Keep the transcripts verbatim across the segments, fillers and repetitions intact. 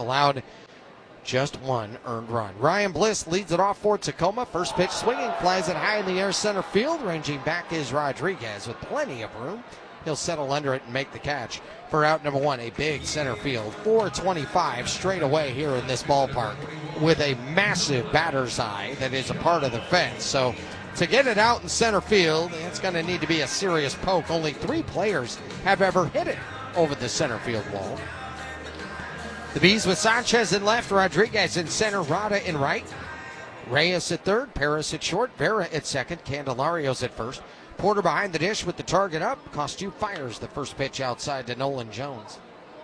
allowed just one earned run. Ryan Bliss leads it off for Tacoma. First pitch swinging, flies it high in the air center field. Ranging back is Rodriguez with plenty of room. He'll settle under it and make the catch for out number one. A big center field. four twenty-five straight away here in this ballpark with a massive batter's eye that is a part of the fence. So to get it out in center field, it's going to need to be a serious poke. Only three players have ever hit it over the center field wall. The Bees with Sanchez in left, Rodriguez in center, Rada in right. Reyes at third, Paris at short, Vera at second, Candelario's at first. Porter behind the dish with the target up. Costu fires the first pitch outside to Nolan Jones.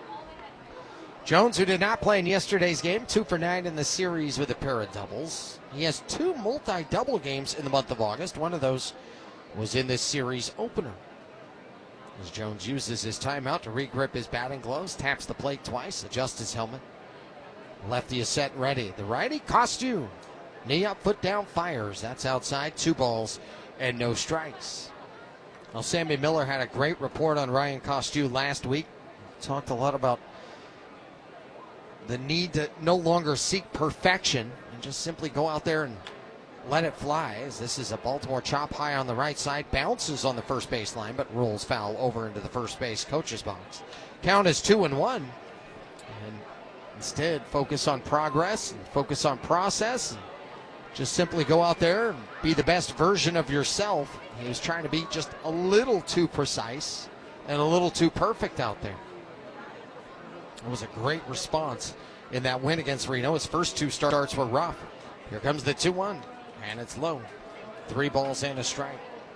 Jones, who did not play in yesterday's game, two for nine in the series with a pair of doubles. He has two multi-double games in the month of August. One of those was in this series opener. As Jones uses his timeout to regrip his batting gloves, taps the plate twice, adjusts his helmet. Lefty is set and ready. The righty, Costu. Knee up, foot down, fires. That's outside. Two balls and no strikes. Well, Sammy Miller had a great report on Ryan Costu last week. Talked a lot about the need to no longer seek perfection and just simply go out there and let it fly. As this is a Baltimore chop high on the right side, bounces on the first base line, but rolls foul over into the first base coach's box. Count is two and one. And instead, focus on progress and focus on process. And just simply go out there and be the best version of yourself. He was trying to be just a little too precise and a little too perfect out there. It was a great response in that win against Reno. His first two starts were rough. Here comes the two one, and it's low. Three balls and a strike.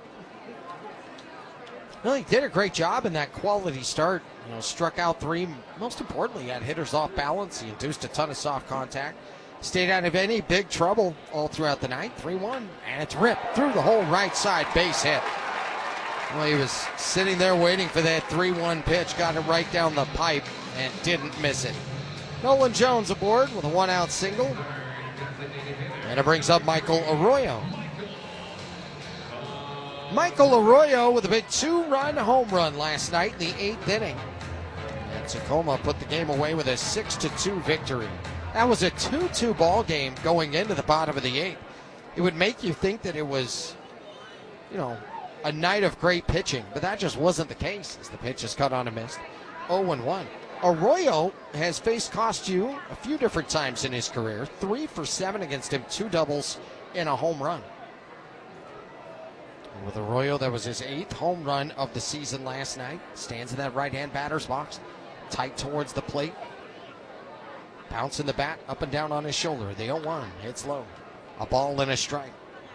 Well, he did a great job in that quality start. You know, struck out three. Most importantly, he had hitters off balance. He induced a ton of soft contact. Stayed out of any big trouble all throughout the night. three one, and it's ripped through the whole right side, base hit. Well, he was sitting there waiting for that three one pitch, got it right down the pipe, and didn't miss it. Nolan Jones aboard with a one-out single. And it brings up Michael Arroyo. Michael Arroyo with a big two-run home run last night in the eighth inning. And Tacoma put the game away with a six to two victory. That was a two two ball game going into the bottom of the eighth. It would make you think that it was, you know, a night of great pitching, but that just wasn't the case as the pitch is cut on and missed. oh and one. Arroyo has faced Costu a few different times in his career. Three for seven against him, two doubles and a home run. And with Arroyo, that was his eighth home run of the season last night. Stands in that right-hand batter's box, tight towards the plate. Bouncing the bat up and down on his shoulder. The oh one hits low. A ball and a strike.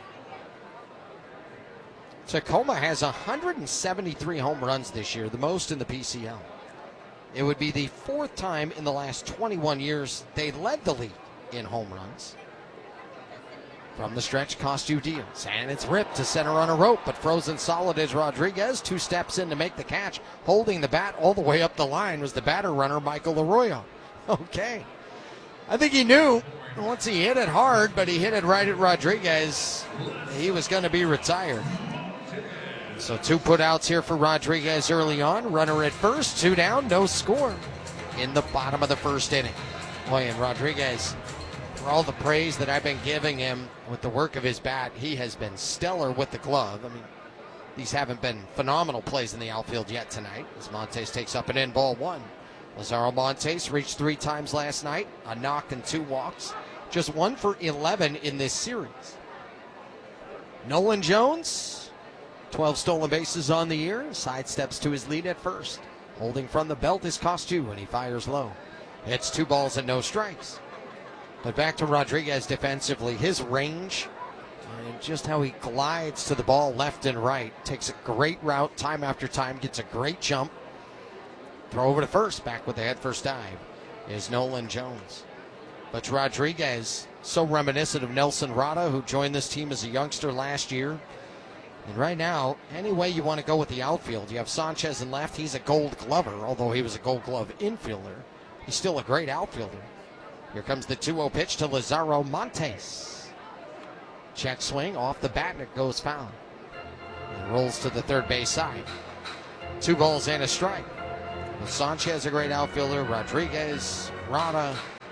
Tacoma has one hundred seventy-three home runs this year, the most in the P C L. It would be the fourth time in the last twenty-one years they led the league in home runs. From the stretch, Costu deals, and it's ripped to center on a rope, but frozen solid is Rodriguez. Two steps in to make the catch. Holding the bat all the way up the line was the batter runner, Michael Arroyo. Okay. I think he knew once he hit it hard, but he hit it right at Rodriguez, he was going to be retired. So two putouts here for Rodriguez early on. Runner at first, two down, no score in the bottom of the first inning. Boy, and Rodriguez, for all the praise that I've been giving him with the work of his bat, he has been stellar with the glove. I mean, these haven't been phenomenal plays in the outfield yet tonight as Montes takes up an in ball one. Lazaro Montes reached three times last night, a knock and two walks. Just one for eleven in this series. Nolan Jones, twelve stolen bases on the year, sidesteps to his lead at first. Holding from the belt is Costu when he fires low. It's two balls and no strikes. But back to Rodriguez defensively. His range and just how he glides to the ball left and right. Takes a great route time after time, gets a great jump. Throw over to first, back with the head first dive is Nolan Jones. But Rodriguez, so reminiscent of Nelson Rada, who joined this team as a youngster last year. And right now, any way you want to go with the outfield, you have Sanchez in left. He's a gold glover, although he was a gold glove infielder. He's still a great outfielder. Here comes the two oh pitch to Lazaro Montes. Check swing off the bat, and it goes foul. And rolls to the third base side. Two balls and a strike. With Sanchez a great outfielder, Rodriguez, Rada,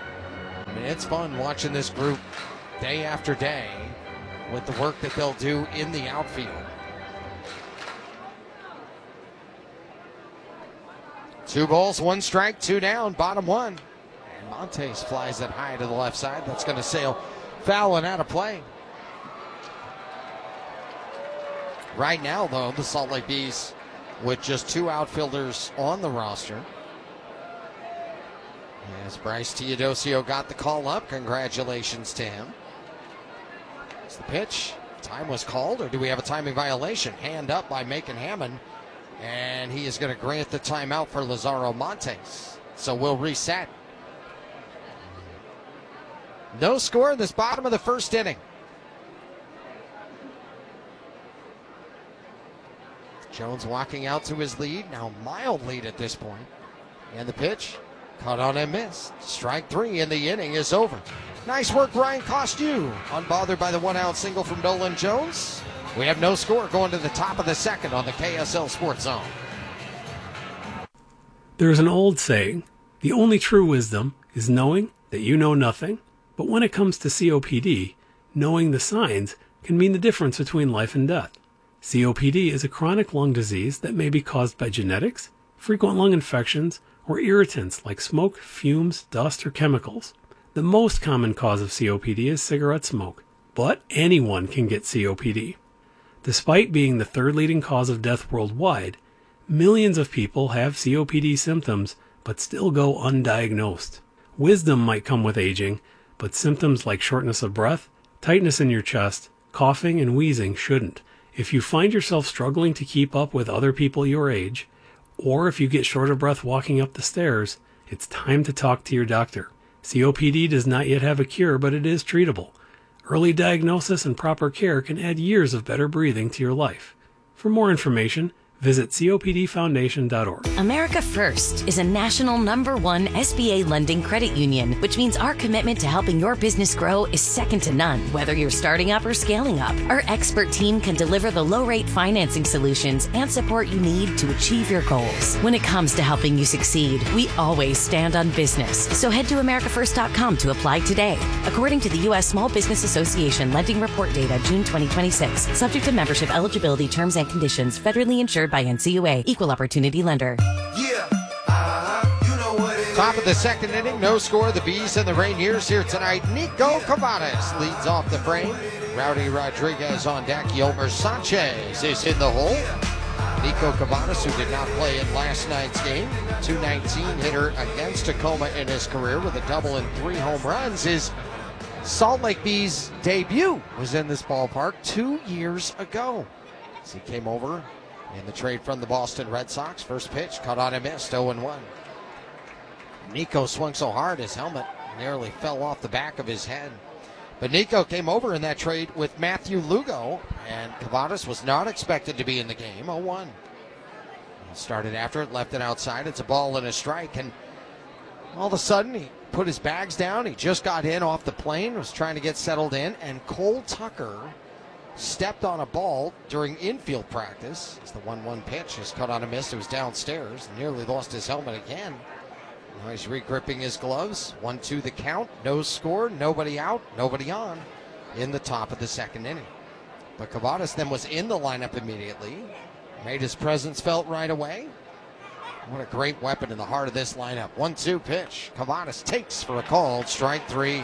I mean, it's fun watching this group day after day with the work that they'll do in the outfield. Two balls, one strike, two down, bottom one. And Montes flies it high to the left side. That's going to sail foul and out of play. Right now, though, the Salt Lake Bees with just two outfielders on the roster. As Bryce Teodosio got the call up, congratulations to him. It's the pitch. Time was called, or do we have a timing violation? Hand up by Macon Hammond, and he is going to grant the timeout for Lazaro Montes. So we'll reset. No score in this bottom of the first inning. Jones walking out to his lead, now mild lead at this point. And the pitch, caught on and missed. Strike three, and the inning is over. Nice work, Ryan Costu. Unbothered by the one-out single from Dolan Jones. We have no score going to the top of the second on the K S L Sports Zone. There's an old saying, the only true wisdom is knowing that you know nothing. But when it comes to C O P D, knowing the signs can mean the difference between life and death. C O P D is a chronic lung disease that may be caused by genetics, frequent lung infections, or irritants like smoke, fumes, dust, or chemicals. The most common cause of C O P D is cigarette smoke, but anyone can get C O P D. Despite being the third leading cause of death worldwide, millions of people have C O P D symptoms but still go undiagnosed. Wisdom might come with aging, but symptoms like shortness of breath, tightness in your chest, coughing, and wheezing shouldn't. If you find yourself struggling to keep up with other people your age, or if you get short of breath walking up the stairs, it's time to talk to your doctor. C O P D does not yet have a cure, but it is treatable. Early diagnosis and proper care can add years of better breathing to your life. For more information, visit C O P D foundation dot org. America First is a national number one S B A lending credit union, which means our commitment to helping your business grow is second to none. Whether you're starting up or scaling up, our expert team can deliver the low-rate financing solutions and support you need to achieve your goals. When it comes to helping you succeed, we always stand on business. So head to america first dot com to apply today. According to the U S Small Business Association Lending Report Data, June twenty twenty-six, subject to membership eligibility, terms and conditions, federally insured by N C U A, Equal Opportunity Lender. Yeah, uh, you know what it is. Top of the second inning, no score. The Bees and the Rainiers here tonight. Nico Cavadas leads off the frame. Rowdy Rodriguez on deck. Yolmer Sanchez is in the hole. Nico Cavadas, who did not play in last night's game, two nineteen hitter against Tacoma in his career with a double and three home runs. His Salt Lake Bees debut was in this ballpark two years ago. As he came over in the trade from the Boston Red Sox. First pitch, cut on and missed, oh and one. Nico swung so hard his helmet nearly fell off the back of his head. But Nico came over in that trade with Matthew Lugo, and Cavadas was not expected to be in the game, oh one. He started after it, left it outside. It's a ball and a strike, and all of a sudden he put his bags down. He just got in off the plane, was trying to get settled in, and Cole Tucker stepped on a ball during infield practice. As the one one pitch is cut on a miss. It was downstairs. Nearly lost his helmet again. Now he's regripping his gloves. one two the count. No score. Nobody out. Nobody on in the top of the second inning. But Cavadas then was in the lineup immediately. Made his presence felt right away. What a great weapon in the heart of this lineup. one two pitch. Cavadas takes for a called strike three.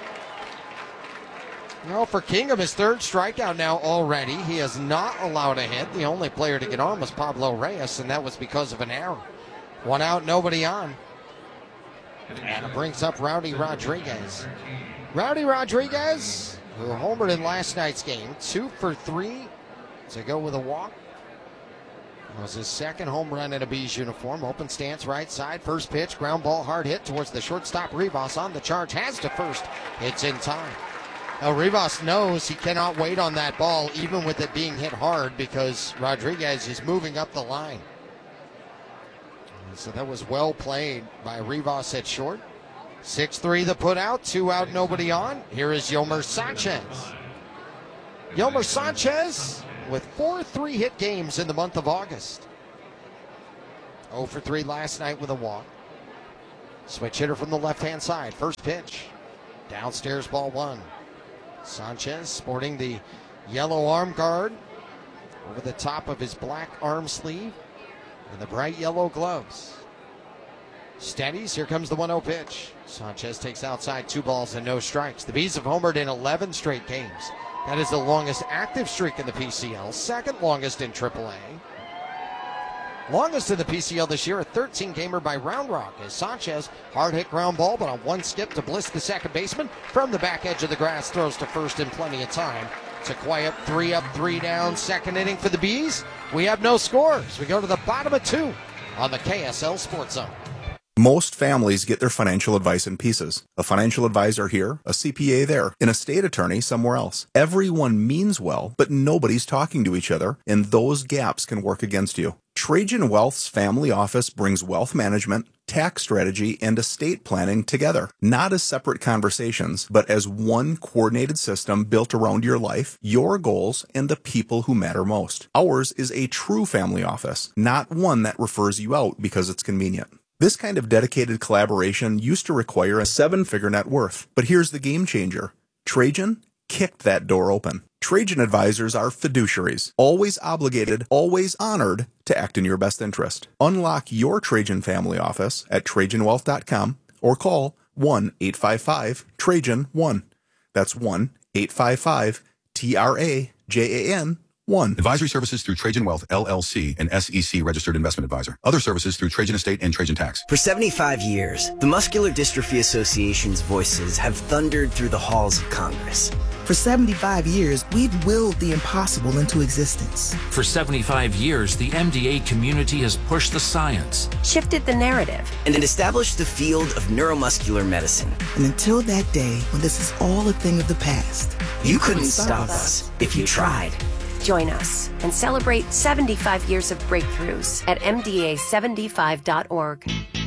Well, for Kingham, his third strikeout now already. He has not allowed a hit. The only player to get on was Pablo Reyes, and that was because of an error. One out, nobody on. And it brings up Rowdy Rodriguez. Rowdy Rodriguez, who homered in last night's game, two for three to go with a walk. It was his second home run in a Bees uniform. Open stance, right side. First pitch, ground ball, hard hit towards the shortstop. Rivas on the charge, has to first. It's in time. Now, Rivas knows he cannot wait on that ball, even with it being hit hard, because Rodriguez is moving up the line. So that was well played by Rivas at short. six three the put out, two out, nobody on. Here is Yolmer Sanchez. Yolmer Sanchez with four three-hit games in the month of August. oh for three last night with a walk. Switch hitter from the left-hand side. First pitch. Downstairs, ball one. Sanchez sporting the yellow arm guard over the top of his black arm sleeve and the bright yellow gloves. Steadies, here comes the one oh pitch. Sanchez takes outside, two balls and no strikes. The Bees have homered in eleven straight games. That is the longest active streak in the P C L, second longest in triple A. Longest in the P C L this year, a thirteen-gamer by Round Rock, as Sanchez, hard-hit ground ball, but on one skip to Bliss, the second baseman, from the back edge of the grass, throws to first in plenty of time. To quiet, three up, three down, second inning for the Bees. We have no scores. We go to the bottom of two on the K S L Sports Zone. Most families get their financial advice in pieces. A financial advisor here, a C P A there, an estate attorney somewhere else. Everyone means well, but nobody's talking to each other, and those gaps can work against you. Trajan Wealth's family office brings wealth management, tax strategy, and estate planning together, not as separate conversations, but as one coordinated system built around your life, your goals, and the people who matter most. Ours is a true family office, not one that refers you out because it's convenient. This kind of dedicated collaboration used to require a seven-figure net worth, but here's the game changer. Trajan kicked that door open. Trajan advisors are fiduciaries, always obligated, always honored to act in your best interest. Unlock your Trajan family office at trajan wealth dot com or call one eight five five Trajan one. That's one eight five five T R A J A N one. Advisory services through Trajan Wealth, L L C, an S E C registered investment advisor. Other services through Trajan Estate and Trajan Tax. For seventy-five years, the Muscular Dystrophy Association's voices have thundered through the halls of Congress. For seventy-five years, we've willed the impossible into existence. For seventy-five years, the M D A community has pushed the science, shifted the narrative, and established the field of neuromuscular medicine. And until that day when this is all a thing of the past, you, you couldn't stop us if you tried. Join us and celebrate seventy-five years of breakthroughs at M D A seventy-five dot org.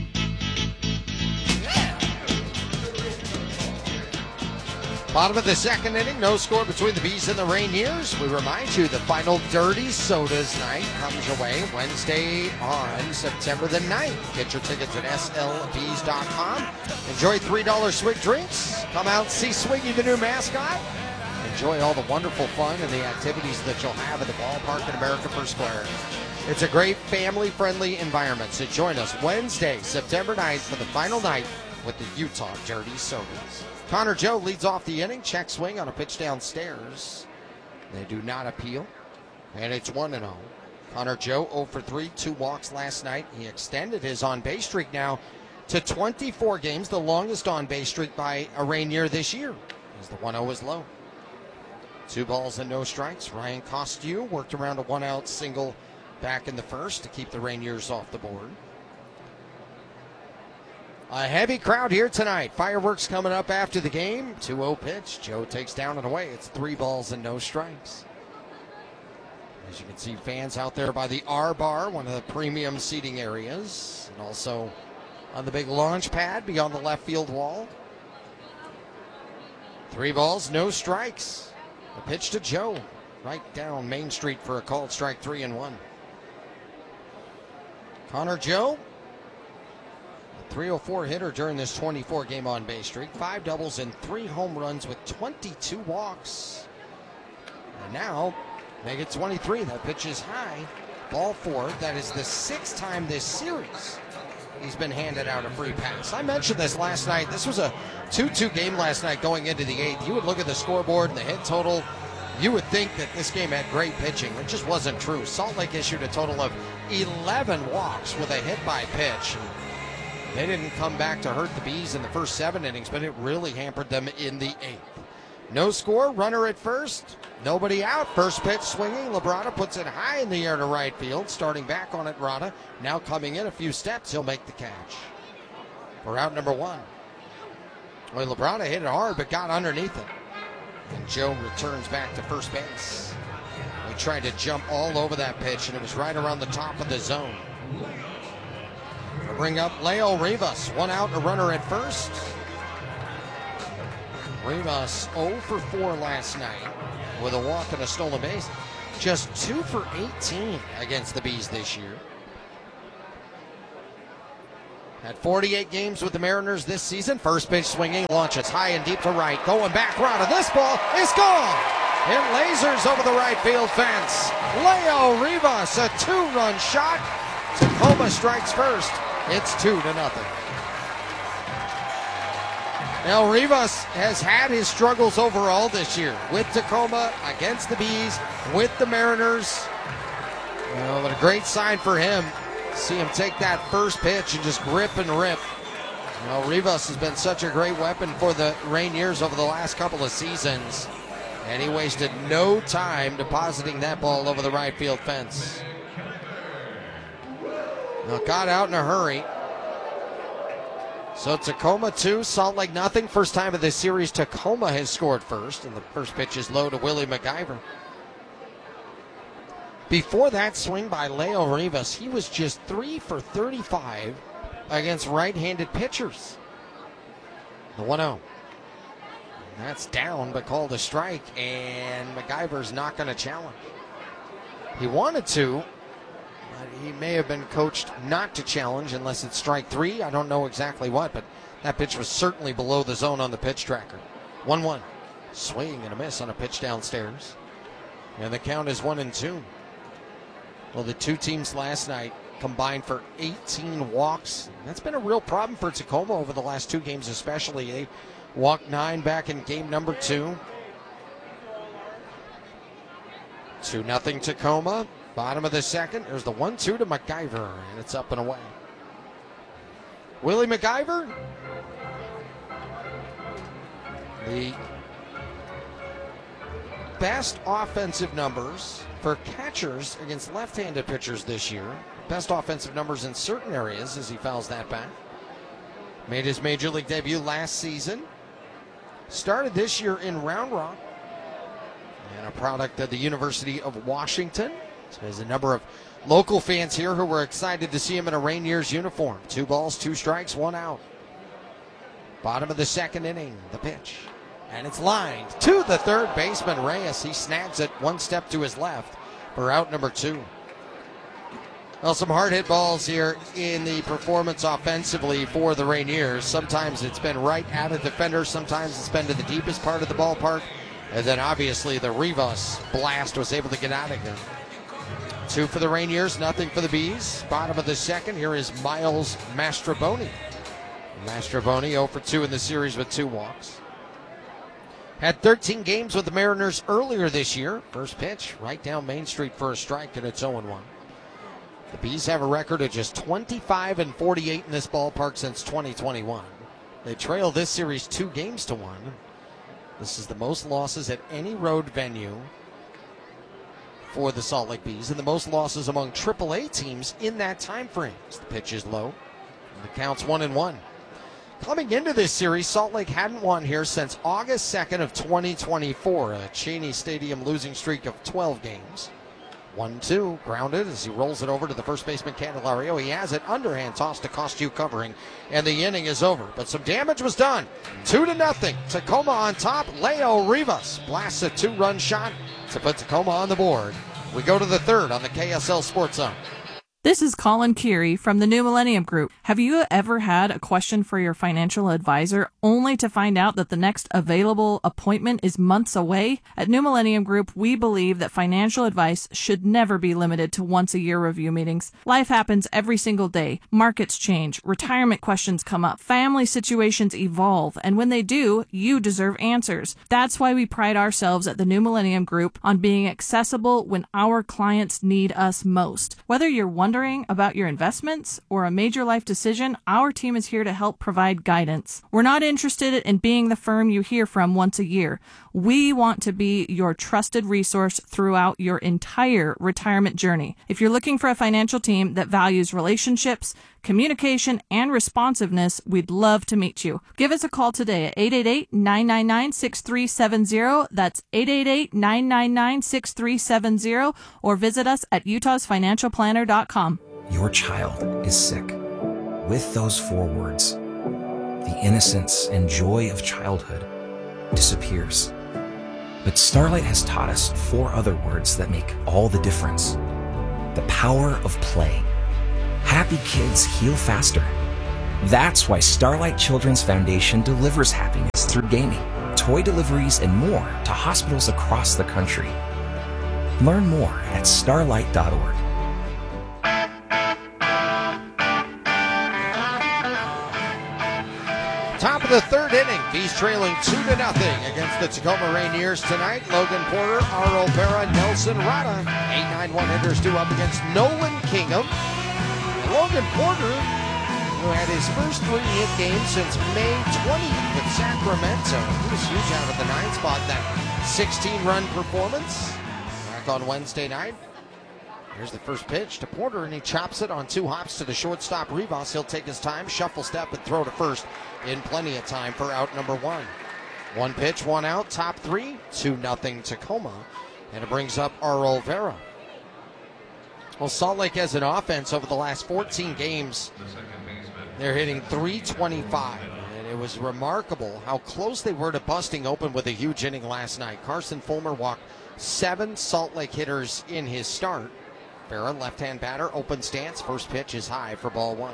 Bottom of the second inning, no score between the Bees and the Rainiers. We remind you the final Dirty Sodas night comes your way Wednesday on September the ninth. Get your tickets at S L Bees dot com. Enjoy three dollar Swig drinks. Come out and see Swiggy, the new mascot. Enjoy all the wonderful fun and the activities that you'll have at the ballpark at America First Square. It's a great family-friendly environment, so join us Wednesday, September ninth for the final night with the Utah Dirty Sodas. Connor Joe leads off the inning. Check swing on a pitch downstairs. They do not appeal, and it's one and oh. Connor Joe oh for three, two walks last night. He extended his on-base streak now to twenty-four games, the longest on-base streak by a Rainier this year, as the one oh is low. Two balls and no strikes. Ryan Costu worked around a one-out single back in the first to keep the Rainiers off the board. A heavy crowd here tonight. Fireworks coming up after the game. two oh pitch. Joe takes down and away. It's three balls and no strikes. As you can see, fans out there by the R Bar, one of the premium seating areas, and also on the big launch pad beyond the left field wall. Three balls, no strikes. A pitch to Joe, right down Main Street for a called strike, three and one. Connor Joe, a three oh four hitter during this twenty-four game on base streak, five doubles and three home runs with twenty-two walks. And now make it twenty-three. That pitch is high. Ball four. That is the sixth time this series he's been handed out a free pass. I mentioned this last night. This was a two two game last night going into the eighth. You would look at the scoreboard and the hit total. You would think that this game had great pitching. It just wasn't true. Salt Lake issued a total of eleven walks with a hit by pitch. They didn't come back to hurt the Bees in the first seven innings, but it really hampered them in the eighth. No score, runner at first. Nobody out. First pitch swinging. Labrada puts it high in the air to right field. Starting back on it, Rada. Now coming in a few steps, he'll make the catch. For out number one. Well, Labrada hit it hard, but got underneath it. And Joe returns back to first base. He tried to jump all over that pitch, and it was right around the top of the zone. We'll bring up Leo Rivas. One out, a runner at first. Rivas oh for four last night with a walk and a stolen base. Just two for eighteen against the Bees this year. Had forty-eight games with the Mariners this season. First pitch swinging, launches high and deep to right. Going back round, and this ball is gone. It lasers over the right field fence. Leo Rivas, a two-run shot. Tacoma strikes first. It's two to nothing. Now Rivas has had his struggles overall this year with Tacoma, against the Bees, with the Mariners. Well, but a great sign for him. See him take that first pitch and just grip and rip. Well, Rivas has been such a great weapon for the Rainiers over the last couple of seasons. And he wasted no time depositing that ball over the right field fence. Well, got out in a hurry. So Tacoma two, Salt Lake nothing. First time of this series, Tacoma has scored first. And the first pitch is low to Willie McIver. Before that swing by Leo Rivas, he was just three for thirty-five against right-handed pitchers. The one oh. That's down, but called a strike, and McIver's not going to challenge. He wanted to, but he may have been coached not to challenge unless it's strike three. I don't know exactly what, but that pitch was certainly below the zone on the pitch tracker. one one. Swing and a miss on a pitch downstairs. And the count is one and two. Well, the two teams last night combined for eighteen walks. That's been a real problem for Tacoma over the last two games especially. They walked nine back in game number two. two nothing Tacoma. Bottom of the second. There's the one two to McIver, and it's up and away. Willie McIver, the best offensive numbers for catchers against left-handed pitchers this year. Best offensive numbers in certain areas as he fouls that back. Made his major league debut last season. Started this year in Round Rock. And a product of the University of Washington. So there's a number of local fans here who were excited to see him in a Rainiers uniform. Two balls, two strikes, one out. Bottom of the second inning, the pitch. And it's lined to the third baseman, Reyes. He snags it one step to his left for out number two. Well, some hard hit balls here in the performance offensively for the Rainiers. Sometimes it's been right at a defender. Sometimes it's been to the deepest part of the ballpark. And then obviously the Rivas blast was able to get out of here. Two for the Rainiers, nothing for the Bees. Bottom of the second, here is Miles Mastrobuoni. Mastrobuoni oh for two in the series with two walks. Had thirteen games with the Mariners earlier this year. First pitch, right down Main Street for a strike, and it's oh and one. The Bees have a record of just twenty-five and forty-eight in this ballpark since twenty twenty-one. They trail this series two games to one. This is the most losses at any road venue for the Salt Lake Bees, and the most losses among triple A teams in that time frame. The pitch is low, and the count's one and one. Coming into this series, Salt Lake hadn't won here since August second of twenty twenty-four, a Cheney Stadium losing streak of twelve games. one two, grounded as he rolls it over to the first baseman, Candelario. He has it, underhand toss to Costu covering, and the inning is over. But some damage was done. Two to nothing. Tacoma on top. Leo Rivas blasts a two-run shot to put Tacoma on the board. We go to the third on the K S L Sports Zone. This is Colin Keary from the New Millennium Group. Have you ever had a question for your financial advisor only to find out that the next available appointment is months away? At New Millennium Group, we believe that financial advice should never be limited to once-a-year review meetings. Life happens every single day. Markets change, retirement questions come up, family situations evolve, and when they do, you deserve answers. That's why we pride ourselves at the New Millennium Group on being accessible when our clients need us most. Whether you're one Wondering about your investments or a major life decision, our team is here to help provide guidance. We're not interested in being the firm you hear from once a year. We want to be your trusted resource throughout your entire retirement journey. If you're looking for a financial team that values relationships, communication, and responsiveness, we'd love to meet you. Give us a call today at eight eight eight, nine nine nine, six three seven zero. That's eight eight eight, nine nine nine, six three seven zero, or visit us at utahs financial planner dot com. Your child is sick. With those four words, the innocence and joy of childhood disappears. But Starlight has taught us four other words that make all the difference. The power of play. Happy kids heal faster. That's why Starlight Children's Foundation delivers happiness through gaming, toy deliveries, and more to hospitals across the country. Learn more at starlight dot org. Top of the third inning, Bees trailing two to nothing against the Tacoma Rainiers tonight. Logan Porter, Arlo Vera, Nelson Rada, eight nine one hitters due up against Nolan Kingham. And Logan Porter, who had his first three-hit game since May twentieth with Sacramento. He was huge out of the ninth spot, that sixteen-run performance back on Wednesday night. Here's the first pitch to Porter, and he chops it on two hops to the shortstop Rivas. He'll take his time, shuffle step, and throw to first in plenty of time for out number one. One pitch, one out, top three, two nothing Tacoma. And it brings up Arlo Vera. Well, Salt Lake has an offense over the last fourteen games. They're hitting three twenty-five, and it was remarkable how close they were to busting open with a huge inning last night. Carson Fulmer walked seven Salt Lake hitters in his start. Vera, left-hand batter, open stance. First pitch is high for ball one.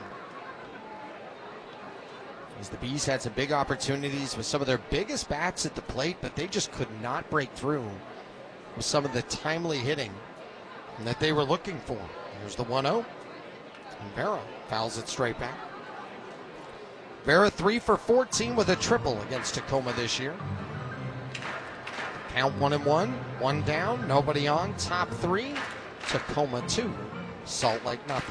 As the Bees had some big opportunities with some of their biggest bats at the plate, but they just could not break through with some of the timely hitting that they were looking for. Here's the one oh, and Vera fouls it straight back. Vera three for fourteen with a triple against Tacoma this year. Count one and one, one down, nobody on. Top three, Tacoma two, Salt Lake nothing.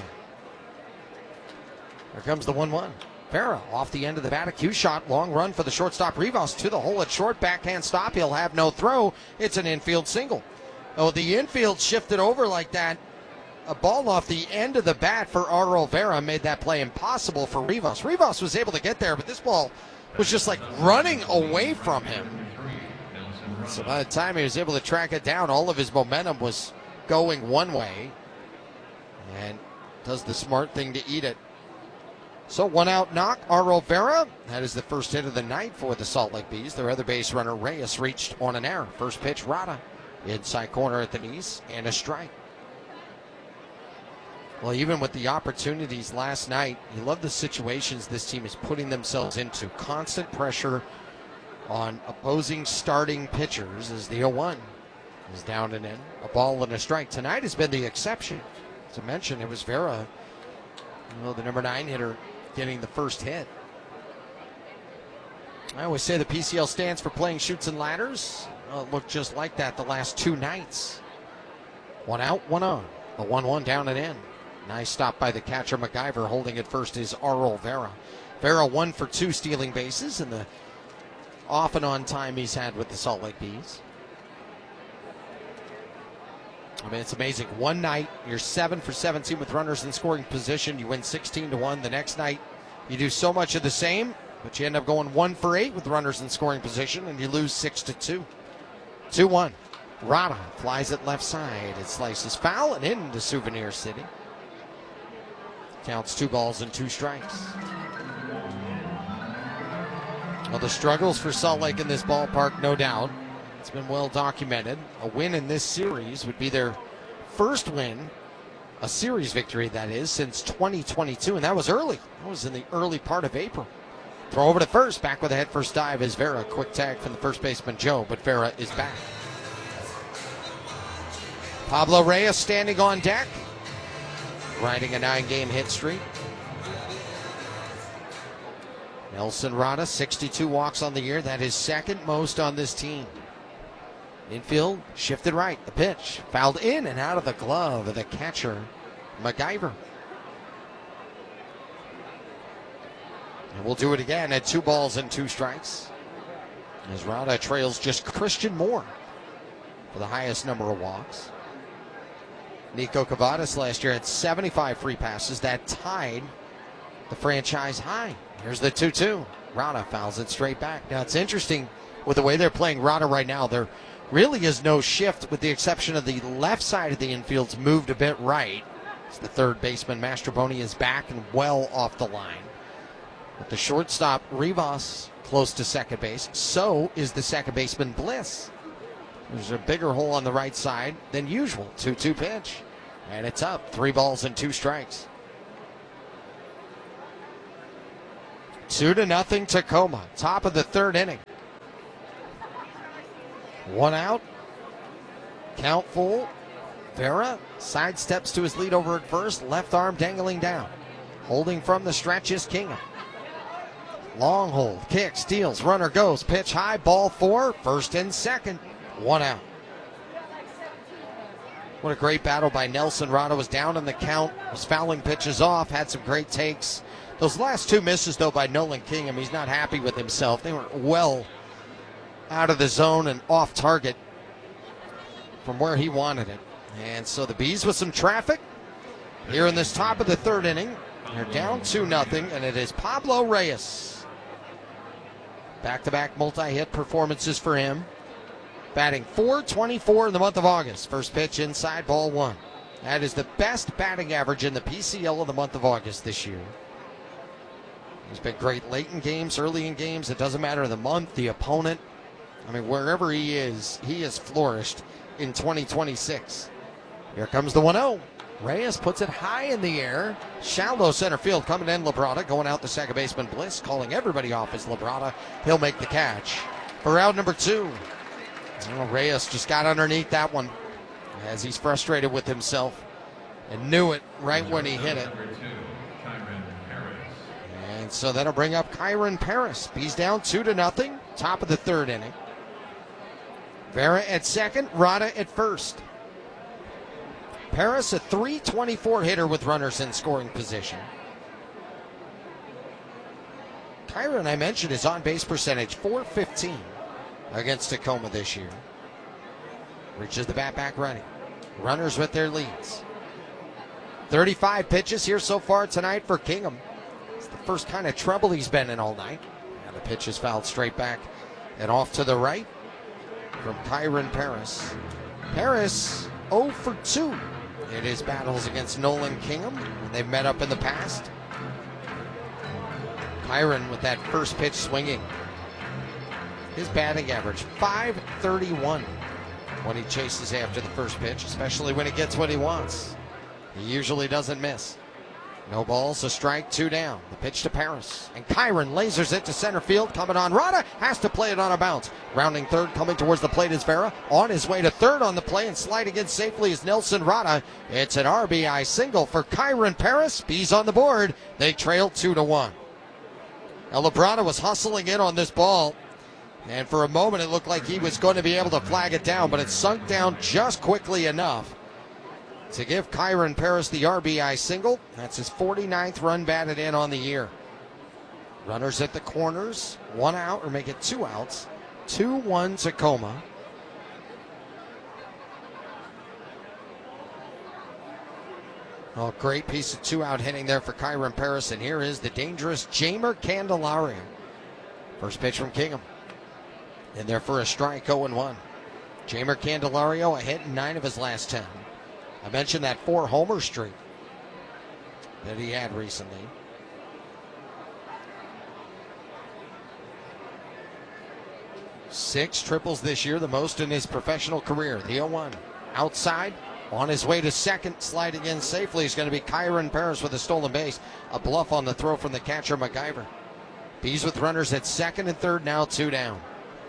Here comes the one one. Vera off the end of the bat, a cue shot, long run for the shortstop Rivas to the hole at short, backhand stop. He'll have no throw. It's an infield single. Oh, the infield shifted over like that. A ball off the end of the bat for Arlo Vera made that play impossible for Rivas. Rivas was able to get there, but this ball was just like running away from him. So by the time he was able to track it down, all of his momentum was going one way, and does the smart thing to eat it. So one out knock, Arlo Vera. That is the first hit of the night for the Salt Lake Bees. Their other base runner, Reyes, reached on an error. First pitch, Rada, inside corner at the knees, and a strike. Well, even with the opportunities last night, you love the situations this team is putting themselves into. Constant pressure on opposing starting pitchers as the oh one is down and in. A ball and a strike. Tonight has been the exception. As I mentioned, it was Vera, you know, the number nine hitter, getting the first hit. I always say the P C L stands for playing chutes and ladders. Well, it looked just like that the last two nights. One out, one on. The one one down and in. Nice stop by the catcher MacGyver. Holding it first is Arlo Vera. Vera one for two stealing bases in the off and on time he's had with the Salt Lake Bees. I mean, it's amazing. One night, you're seven for seventeen with runners in scoring position. You win sixteen to one. The next night, you do so much of the same, but you end up going one for eight with runners in scoring position, and you lose six to two. two one. Rada flies it left side. It slices foul and into Souvenir City. Counts two balls and two strikes. Well, the struggles for Salt Lake in this ballpark, no doubt. It's been well documented. A win in this series would be their first win, a series victory that is, since twenty twenty-two, and that was early. That was in the early part of April. Throw over to first, back with a head first dive is Vera. Quick tag from the first baseman Joe, but Vera is back. Pablo Reyes standing on deck, riding a nine-game hit streak. Nelson Rada, sixty-two walks on the year. That is second most on this team. Infield, shifted right. The pitch, fouled in and out of the glove of the catcher, MacGyver. And we'll do it again at two balls and two strikes. As Rada trails just Christian Moore for the highest number of walks. Nico Cavadas last year had seventy-five free passes. That tied the franchise high. Here's the two two. Rada fouls it straight back. Now, it's interesting with the way they're playing Rada right now. There really is no shift with the exception of the left side of the infield's moved a bit right. It's the third baseman, Mastroboni, is back and well off the line. With the shortstop, Rivas, close to second base. So is the second baseman, Bliss. There's a bigger hole on the right side than usual. two two pitch. And it's up. Three balls and two strikes. Two to nothing Tacoma. Top of the third inning. One out. Count full. Vera sidesteps to his lead over at first. Left arm dangling down. Holding from the stretch is Kingham. Long hold. Kick. Steals. Runner goes. Pitch high. Ball four. First and second. One out. What a great battle by Nelson. Rada was down in the count. Was fouling pitches off. Had some great takes. Those last two misses, though, by Nolan Kingham, he's not happy with himself. They were well out of the zone and off target from where he wanted it. And so the Bees with some traffic here in this top of the third inning. They're down two nothing, and it is Pablo Reyes. Back-to-back multi-hit performances for him. Batting four twenty-four in the month of August. First pitch inside, ball one. That is the best batting average in the P C L in the month of August this year. He's been great late in games, early in games. It doesn't matter the month, the opponent. I mean, wherever he is, he has flourished in twenty twenty-six. Here comes the one oh. Reyes puts it high in the air. Shallow center field coming in. Labrada going out to second baseman Bliss, calling everybody off as Labrada. He'll make the catch for out number two. Oh, Reyes just got underneath that one as he's frustrated with himself and knew it right when he hit it. And so that'll bring up Kyron Paris. He's down two to nothing. Top of the third inning. Vera at second, Rada at first. Paris, a three twenty-four hitter with runners in scoring position. Kyron, I mentioned, his on-base percentage, four fifteen against Tacoma this year. Reaches the bat back ready. Runners with their leads. thirty-five pitches here so far tonight for Kingham. It's the first kind of trouble he's been in all night. And the pitch is fouled straight back and off to the right from Kyron Paris. Paris oh for two in his battles against Nolan Kingham. They've met up in the past. Kyron with that first pitch swinging. His batting average, five thirty-one when he chases after the first pitch, especially when he gets what he wants. He usually doesn't miss. No balls, a strike, two down. The pitch to Paris. And Kyron lasers it to center field. Coming on, Rada has to play it on a bounce. Rounding third, coming towards the plate is Vera. On his way to third on the play and sliding in safely is Nelson Rada. It's an R B I single for Kyron Paris. Bees on the board. They trail two to one. Now Labrada was hustling in on this ball. And for a moment it looked like he was going to be able to flag it down, but it sunk down just quickly enough to give Kyron Paris the R B I single. That's his forty-ninth run batted in on the year. Runners at the corners, one out, or make it two outs. two one Tacoma. Oh, great piece of two-out hitting there for Kyron Paris, and here is the dangerous Jeimer Candelario. First pitch from Kingham. In there for a strike, oh and one. Jeimer Candelario, a hit in nine of his last ten. I mentioned that four-homer streak that he had recently. Six triples this year, the most in his professional career. The oh one outside, on his way to second, sliding in safely is going to be Kyron Paris with a stolen base. A bluff on the throw from the catcher, MacGyver. Bees with runners at second and third, now two down.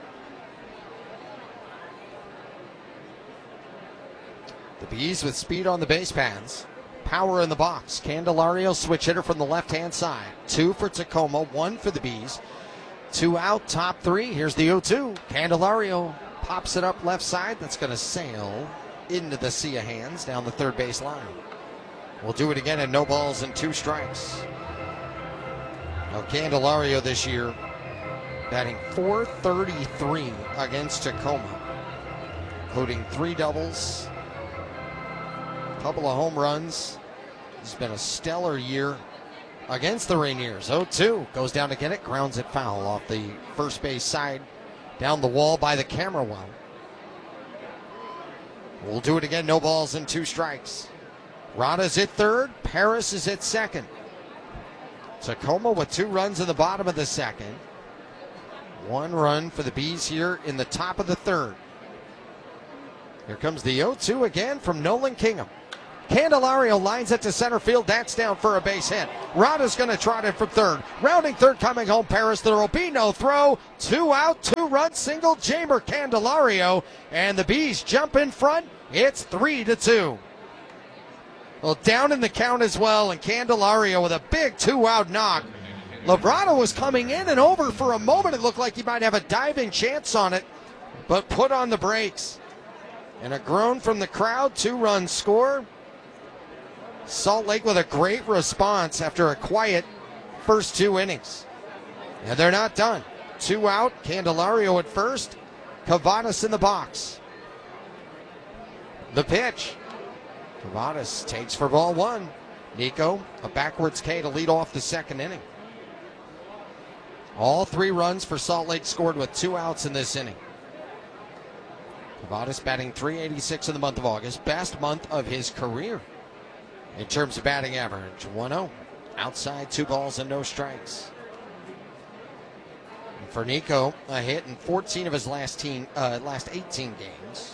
The Bees with speed on the base paths. Power in the box. Candelario, switch hitter from the left-hand side. Two for Tacoma, one for the Bees. Two out, top three. Here's the oh two. Candelario pops it up left side. That's going to sail into the sea of hands down the third base line. We'll do it again, and no balls and two strikes. Now Candelario this year batting four thirty-three against Tacoma, including three doubles, couple of home runs. It's been a stellar year against the Rainiers. oh two goes down to get it, grounds it foul off the first base side, down the wall by the camera well. We'll do it again, no balls and two strikes. Rada's at third, Paris is at second. Tacoma with two runs in the bottom of the second. One run for the Bees here in the top of the third. Here comes the oh two again from Nolan Kingham. Candelario lines it to center field. That's down for a base hit. Rada's going to trot in from third. Rounding third, coming home, Paris. There will be no throw. Two out, two-run single, Jeimer Candelario. And the Bees jump in front. It's three to two. Well, down in the count as well, and Candelario with a big two-out knock. Labrada was coming in and over for a moment. It looked like he might have a diving chance on it, but put on the brakes. And a groan from the crowd, two-run score. Salt Lake with a great response after a quiet first two innings. And they're not done. Two out, Candelario at first, Cavadas in the box. The pitch. Cavadas takes for ball one. Nico, a backwards K to lead off the second inning. All three runs for Salt Lake scored with two outs in this inning. Cavadas batting three eighty-six in the month of August, best month of his career in terms of batting average. one oh, outside, two balls and no strikes. And for Nico, a hit in fourteen of his last, team, uh, last eighteen games.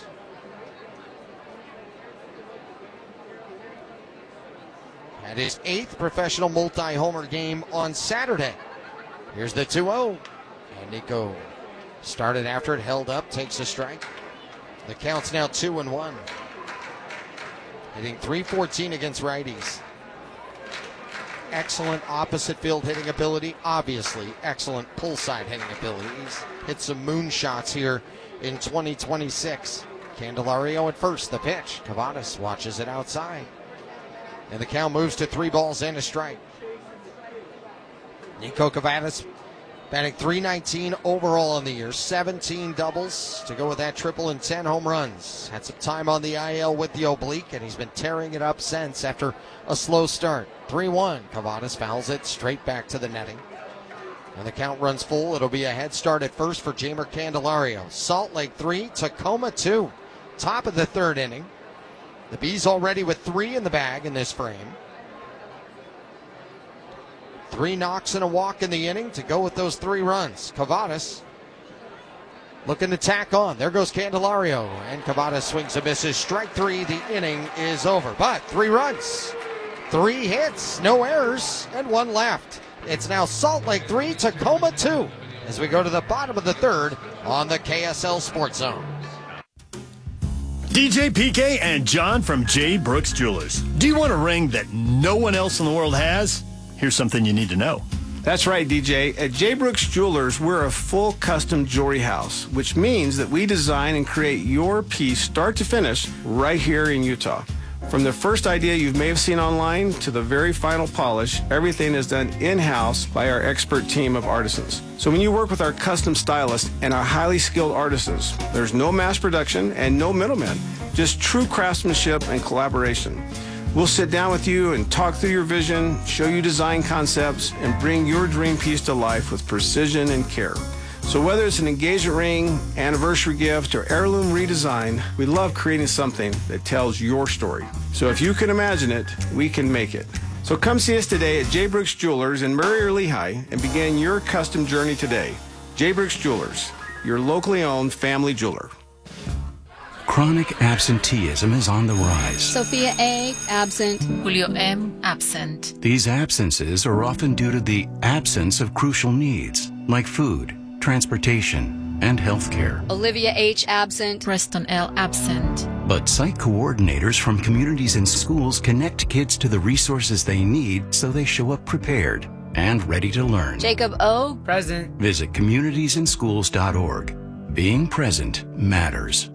Had his eighth professional multi-homer game on Saturday. Here's the two oh. And Nico started after it, held up, takes a strike. The count's now two and one. Hitting three fourteen against righties. Excellent opposite field hitting ability. Obviously, excellent pull side hitting ability. He's hit some moonshots here in twenty twenty-six. Candelario at first, the pitch. Cavadas watches it outside. And the count moves to three balls and a strike. Nico Cavadas batting three nineteen overall in the year. seventeen doubles to go with that triple and ten home runs. Had some time on the I L with the oblique, and he's been tearing it up since after a slow start. three one. Cavadas fouls it straight back to the netting. And the count runs full. It'll be a head start at first for Jeimer Candelario. Salt Lake three, Tacoma two. Top of the third inning. The Bees already with three in the bag in this frame. Three knocks and a walk in the inning to go with those three runs. Cavadas looking to tack on. There goes Candelario. And Cavadas swings and misses. Strike three. The inning is over. But three runs, three hits, no errors, and one left. It's now Salt Lake three, Tacoma two as we go to the bottom of the third on the K S L Sports Zone. D J P K and John from J. Brooks Jewelers. Do you want a ring that no one else in the world has? Here's something you need to know. That's right, D J. At J. Brooks Jewelers, we're a full custom jewelry house, which means that we design and create your piece start to finish right here in Utah. From the first idea you may have seen online to the very final polish, everything is done in-house by our expert team of artisans. So when you work with our custom stylists and our highly skilled artisans, there's no mass production and no middlemen, just true craftsmanship and collaboration. We'll sit down with you and talk through your vision, show you design concepts, and bring your dream piece to life with precision and care. So whether it's an engagement ring, anniversary gift, or heirloom redesign, we love creating something that tells your story. So if you can imagine it, we can make it. So come see us today at J. Brooks Jewelers in Murray or Lehigh and begin your custom journey today. J. Brooks Jewelers, your locally owned family jeweler. Chronic absenteeism is on the rise. Sophia A, absent. Julio M, absent. These absences are often due to the absence of crucial needs, like food, transportation, and health care. Olivia H, absent. Preston L, absent. But site coordinators from communities and schools connect kids to the resources they need so they show up prepared and ready to learn. Jacob O, present. Visit communities in schools dot org. Being present matters.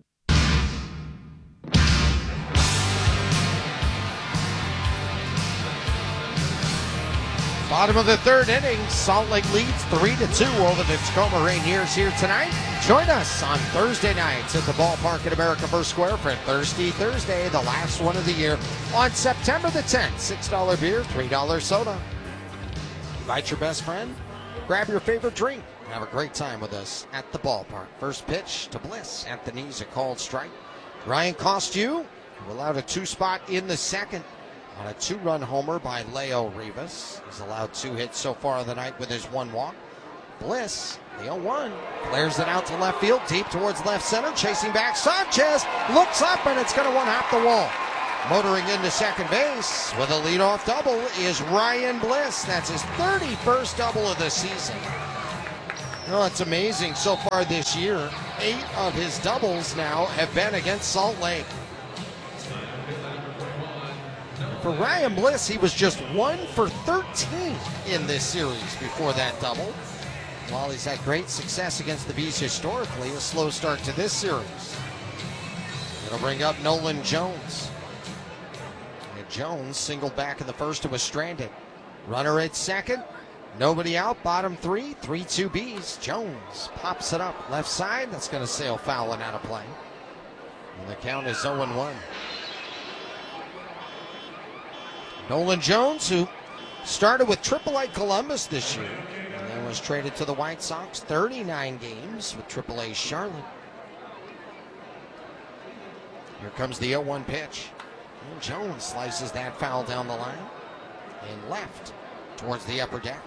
Bottom of the third inning, Salt Lake leads three to two over the Tacoma Rainiers here tonight. Join us on Thursday nights at the ballpark at America First Square for Thirsty Thursday, the last one of the year, on September the tenth. six dollar beer, three dollar soda. Invite your best friend, grab your favorite drink, and have a great time with us at the ballpark. First pitch to Bliss at the knees, a called strike. Ryan Costu, who allowed a two-spot in the second on a two-run homer by Leo Rivas. He's allowed two hits so far of the night with his one walk. Bliss, the oh one, flares it out to left field, deep towards left center, chasing back. Sanchez looks up, and it's going to one hop the wall. Motoring into second base with a leadoff double is Ryan Bliss. That's his thirty-first double of the season. Oh, it's amazing so far this year. Eight of his doubles now have been against Salt Lake. For Ryan Bliss, he was just one for thirteen in this series before that double. While he's had great success against the Bees historically, a slow start to this series. It'll bring up Nolan Jones. And Jones singled back in the first and was stranded. Runner at second. Nobody out, bottom three, three two Bees. Jones pops it up left side. That's going to sail foul and out of play. And the count is oh and one. Nolan Jones, who started with triple A Columbus this year, and then was traded to the White Sox, thirty-nine games with triple A Charlotte. Here comes the oh one pitch. And Jones slices that foul down the line and left towards the upper deck.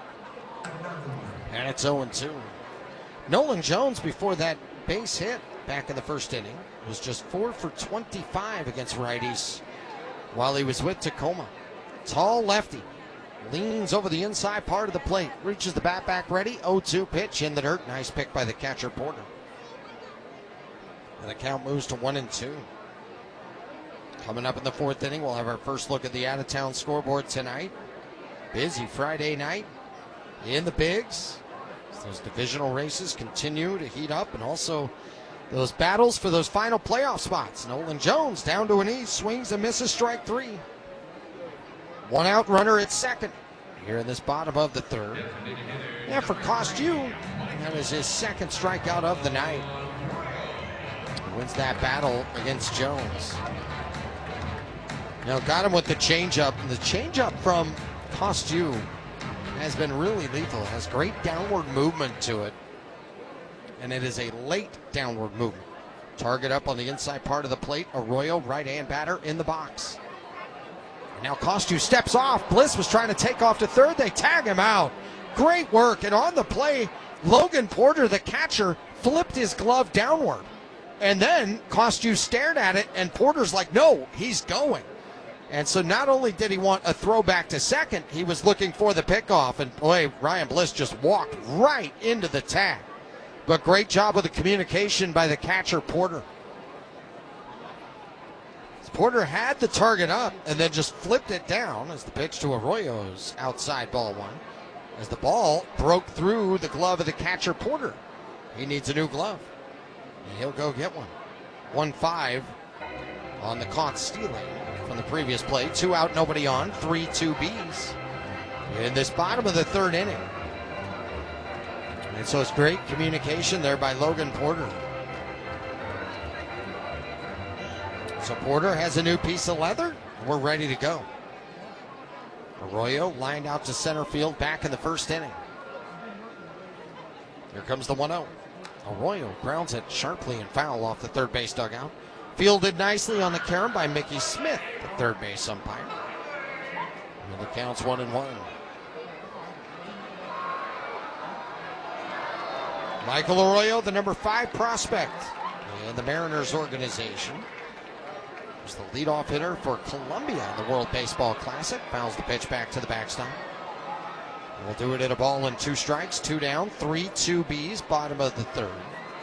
And it's oh and two. Nolan Jones, before that base hit back in the first inning, was just four for twenty-five against righties while he was with Tacoma. Tall lefty. Leans over the inside part of the plate. Reaches the bat back ready. oh two pitch in the dirt. Nice pick by the catcher, Porter. And the count moves to one and two. Coming up in the fourth inning, we'll have our first look at the out-of-town scoreboard tonight. Busy Friday night in the Bigs. Those divisional races continue to heat up, and also those battles for those final playoff spots. Nolan Jones down to an E, swings and misses, strike three. One out, runner at second. Here in this bottom of the third. And for Costu, that is his second strikeout of the night. He wins that battle against Jones. Now got him with the changeup. The changeup from Costu has been really lethal. Has great downward movement to it. And it is a late downward movement. Target up on the inside part of the plate. Arroyo, right-hand batter, in the box. And now Costu steps off. Bliss was trying to take off to third. They tag him out. Great work. And on the play, Logan Porter, the catcher, flipped his glove downward. And then Costu stared at it, and Porter's like, no, he's going. And so not only did he want a throw back to second, he was looking for the pickoff. And boy, Ryan Bliss just walked right into the tag. But great job with the communication by the catcher, Porter. Porter had the target up and then just flipped it down as the pitch to Arroyo's outside ball one. As the ball broke through the glove of the catcher, Porter. He needs a new glove. And he'll go get one. one five on the caught stealing from the previous play. Two out, nobody on. three two Bees in this bottom of the third inning. And so it's great communication there by Logan Porter. So Porter has a new piece of leather. We're ready to go. Arroyo lined out to center field back in the first inning. Here comes the one oh. Arroyo grounds it sharply and foul off the third base dugout. Fielded nicely on the carom by Mickey Smith, the third base umpire. And the count's one and one. Michael Arroyo, the number five prospect in the Mariners organization. He's the leadoff hitter for Columbia in the World Baseball Classic. Fouls the pitch back to the backstop. We'll do it at a ball and two strikes, two down, three two Bees, bottom of the third.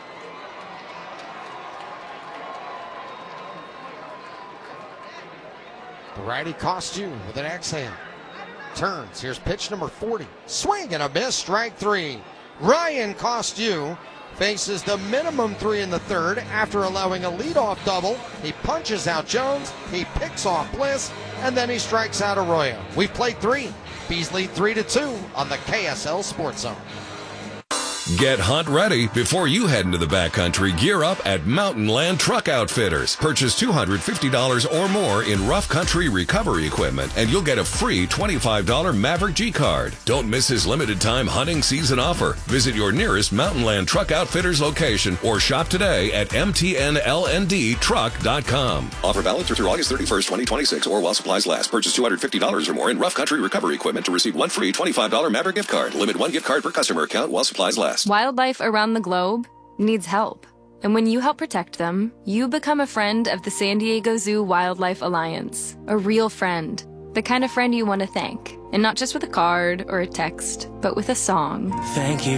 The righty Costu with an exhale. Turns. Here's pitch number forty. Swing and a miss, strike three. Ryan Costu faces the minimum three in the third after allowing a leadoff double. He punches out Jones, he picks off Bliss, and then he strikes out Arroyo. We've played three. Bees lead three to two on the K S L Sports Zone. Get hunt ready before you head into the backcountry. Gear up at Mountain Land Truck Outfitters. Purchase two hundred fifty dollars or more in rough country recovery equipment, and you'll get a free twenty-five dollars Maverick G card. Don't miss his limited time hunting season offer. Visit your nearest Mountain Land Truck Outfitters location or shop today at M T N L N D truck dot com. Offer valid through August thirty-first, twenty twenty-six, or while supplies last. Purchase two hundred fifty dollars or more in rough country recovery equipment to receive one free twenty-five dollars Maverick gift card. Limit one gift card per customer account while supplies last. Wildlife around the globe needs help. And when you help protect them, you become a friend of the San Diego Zoo Wildlife Alliance. A real friend. The kind of friend you want to thank. And not just with a card or a text, but with a song. Thank you